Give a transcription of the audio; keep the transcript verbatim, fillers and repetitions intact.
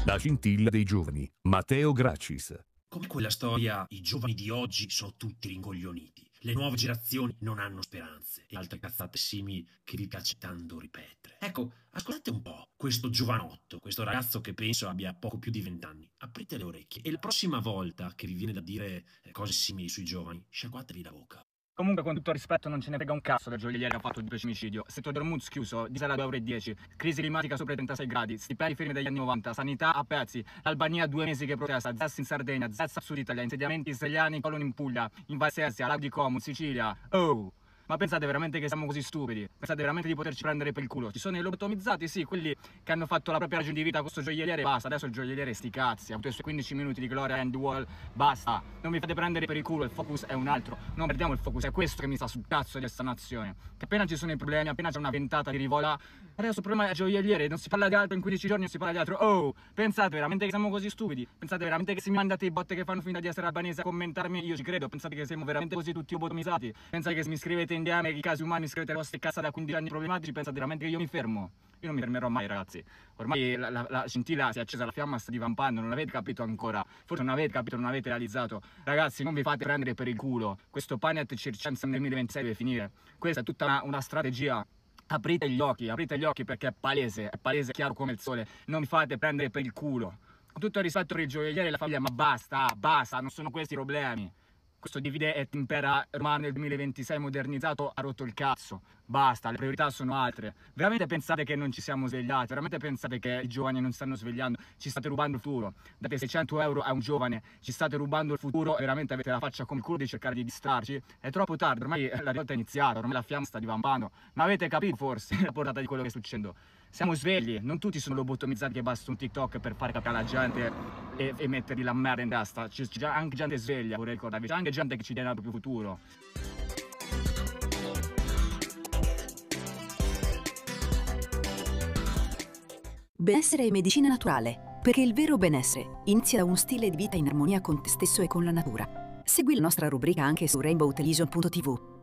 La scintilla dei giovani, Matteo Gracis. Come quella storia, i giovani di oggi sono tutti rincoglioniti. Le nuove generazioni non hanno speranze e altre cazzate simili che vi piace tanto ripetere. Ecco, ascoltate un po' questo giovanotto, questo ragazzo che penso abbia poco più di vent'anni. Aprite le orecchie e la prossima volta che vi viene da dire cose simili sui giovani, sciacquatevi la bocca. Comunque, con tutto il rispetto, non ce ne frega un cazzo del gioielliere che ha fatto il femminicidio. Settore Ormuz chiuso, diesel a due euro e dieci, crisi climatica sopra i trentasei gradi, stipendi fermi dagli anni novanta, sanità a pezzi, l'Albania due mesi che protesta, Z E S in Sardegna, Z E S Sud Italia, insediamenti israeliani, coloni in Puglia, in Val Sesia, Lago di Como, Sicilia. Oh! Ma pensate veramente che siamo così stupidi? Pensate veramente di poterci prendere per il culo? Ci sono i lobotomizzati, sì, quelli che hanno fatto la propria ragione di vita con questo gioielliere, basta, adesso il gioielliere sti cazzi, ha avuto i suoi quindici minuti di gloria and the wall, basta, non vi fate prendere per il culo, il focus è un altro, non perdiamo il focus, è questo che mi sta sul cazzo di questa nazione, che appena ci sono i problemi, appena c'è una ventata di rivola, adesso il problema è il gioielliere, non si parla di altro in quindici giorni, non si parla di altro, oh, pensate veramente che siamo così stupidi? Pensate veramente che se mi mandate i botte che fanno finta di essere albanesi a commentarmi, io ci credo? Pensate che siamo veramente così tutti lobotomizzati? Pensate che se mi scrivete in D M i casi umani, mi scrivete le vostre cazzo da quindici anni problematici, pensate veramente che io mi fermo? Io non mi fermerò mai, ragazzi. Ormai la, la, la scintilla si è accesa, la fiamma sta divampando, non l'avete capito ancora. Forse non avete capito, non avete realizzato. Ragazzi, non vi fate prendere per il culo. Questo Panet Circense nel duemilaventisei deve finire. Questa è tutta una, una strategia. Aprite gli occhi, aprite gli occhi perché è palese, è palese, chiaro come il sole. Non vi fate prendere per il culo. Con tutto il rispetto per il gioielliere e la famiglia, ma basta, basta, non sono questi i problemi. Questo divide et impera romano nel duemilaventisei modernizzato ha rotto il cazzo. Basta, le priorità sono altre. Veramente pensate che non ci siamo svegliati? Veramente pensate che i giovani non stanno svegliando? Ci state rubando il futuro. Date seicento euro a un giovane, ci state rubando il futuro e veramente avete la faccia come il culo di cercare di distrarci? È troppo tardi, ormai la rivolta è iniziata, ormai la fiamma sta divampando. Ma avete capito forse la portata di quello che sta succedendo? Siamo svegli, non tutti sono lobotomizzati che basta un TikTok per fare capire alla gente e, e mettergli la merda in testa. C'è anche gente sveglia, vorrei ricordarvi, c'è anche gente che ci tiene al proprio futuro. Benessere e medicina naturale, perché il vero benessere inizia da uno stile di vita in armonia con te stesso e con la natura. Segui la nostra rubrica anche su rainbow television punto tv.